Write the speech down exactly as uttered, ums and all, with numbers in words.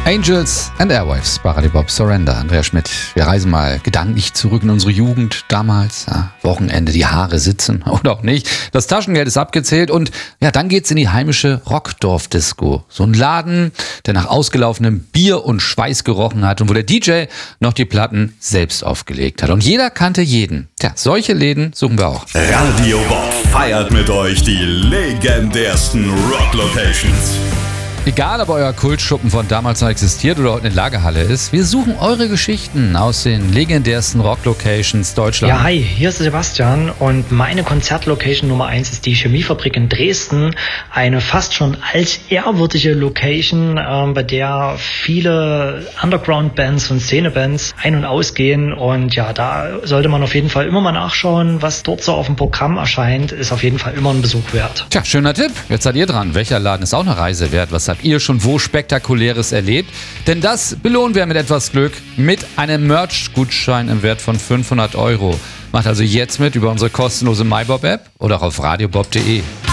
Angels and Airwaves bei Radio Bob Surrender. Andreas Schmidt, wir reisen mal gedanklich zurück in unsere Jugend damals. Ja, Wochenende, die Haare sitzen oder auch nicht. Das Taschengeld ist abgezählt und ja, dann geht's in die heimische Rockdorf-Disco. So ein Laden, der nach ausgelaufenem Bier und Schweiß gerochen hat und wo der D J noch die Platten selbst aufgelegt hat. Und jeder kannte jeden. Tja, solche Läden suchen wir auch. Radio Bob feiert mit euch die legendärsten Rock-Locations. Egal, ob euer Kultschuppen von damals noch existiert oder heute eine Lagerhalle ist, wir suchen eure Geschichten aus den legendärsten Rock-Locations Deutschlands. Ja, hi, hier ist Sebastian und meine Konzertlocation Nummer eins ist die Chemiefabrik in Dresden. Eine fast schon altehrwürdige Location, ähm, bei der viele Underground-Bands und Szene-Bands ein- und ausgehen. Und ja, da sollte man auf jeden Fall immer mal nachschauen, was dort so auf dem Programm erscheint. Ist auf jeden Fall immer ein Besuch wert. Tja, schöner Tipp. Jetzt seid ihr dran. Welcher Laden ist auch eine Reise wert? Was habt ihr schon wo Spektakuläres erlebt? Denn das belohnen wir mit etwas Glück mit einem Merch-Gutschein im Wert von fünfhundert Euro. Macht also jetzt mit über unsere kostenlose MyBob-App oder auch auf radiobob punkt de.